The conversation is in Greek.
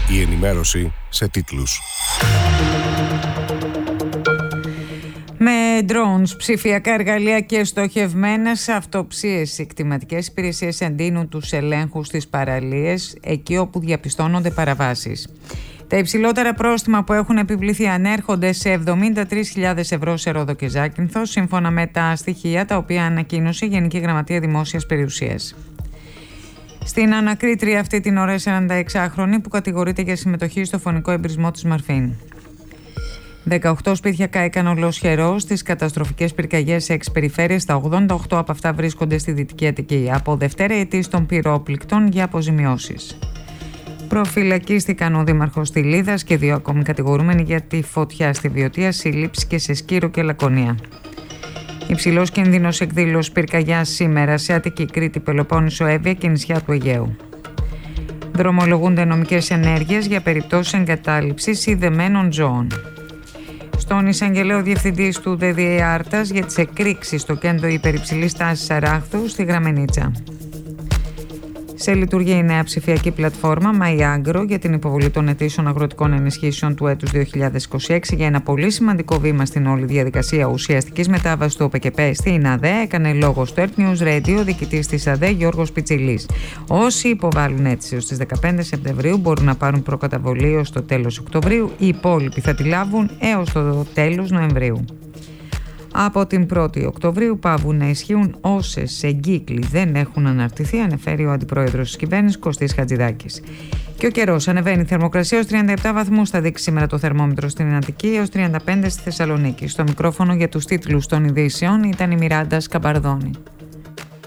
Η ενημέρωση σε τίτλους. Με drones, ψηφιακά εργαλεία και στοχευμένες αυτοψίες, οι κτηματικές υπηρεσίες εντείνουν τους ελέγχους στις παραλίες εκεί όπου διαπιστώνονται παραβάσεις. Τα υψηλότερα πρόστιμα που έχουν επιβληθεί ανέρχονται σε 73.000 ευρώ σε Ρόδο και Ζάκυνθο, σύμφωνα με τα στοιχεία τα οποία ανακοίνωσε η Γενική Γραμματεία Δημόσιας Περιουσίας. Στην ανακρίτρια αυτή την ώρα 46χρονη που κατηγορείται για συμμετοχή στο φωνικό εμπρισμό της Μαρφίν. 18 σπίτια κάηκαν ολοσχερό στις καταστροφικές πυρκαγιές σε 6 περιφέρειες. Τα 88 από αυτά βρίσκονται στη Δυτική Αττική. Από Δευτέρα αιτής των πυρόπληκτων για αποζημιώσεις. Προφυλακίστηκαν ο δήμαρχος Τιλίδας και 2 ακόμη κατηγορούμενοι για τη φωτιά στη Βιωτία, σύλληψη και σε Σκύρο και Λακωνία. Υψηλός κίνδυνος εκδήλωσης πυρκαγιάς σήμερα σε Αττική, Κρήτη, Πελοπόννησο, Εύβοια και νησιά του Αιγαίου. Δρομολογούνται νομικές ενέργειες για περιπτώσεις εγκατάλειψης ειδεμένων ζώων. Στον εισαγγελέο διευθυντής του ΔΔΕ Άρτας για τις εκρήξεις στο κέντρο υπερυψηλής τάσης Αράχθου στη Γραμμενίτσα. Σε λειτουργία η νέα ψηφιακή πλατφόρμα MyAgro για την υποβολή των αιτήσεων αγροτικών ενισχύσεων του έτους 2026 για ένα πολύ σημαντικό βήμα στην όλη διαδικασία ουσιαστικής μετάβασης του ΟΠΕΚΕΠΕ στην ΑΔΕ, έκανε λόγο στο Earth News Radio ο διοικητής της ΑΔΕ Γιώργος Πιτσιλής. Όσοι υποβάλλουν αίτηση ως τις 15 Σεπτεμβρίου μπορούν να πάρουν προκαταβολή ως το τέλος Οκτωβρίου, οι υπόλοιποι θα τη λάβουν έως το τέλος Νοεμβρίου. Από την 1η Οκτωβρίου πάβουν να ισχύουν όσες εγκύκλοι δεν έχουν αναρτηθεί, ανεφέρει ο αντιπρόεδρος της κυβέρνησης Κωστής Χατζηδάκης. Και ο καιρός ανεβαίνει η θερμοκρασία ως 37 βαθμούς, θα δείξει σήμερα το θερμόμετρο στην Αττική, έως 35 στη Θεσσαλονίκη. Στο μικρόφωνο για τους τίτλους των ειδήσεων ήταν η Μιράντα Σκαμπαρδόνη.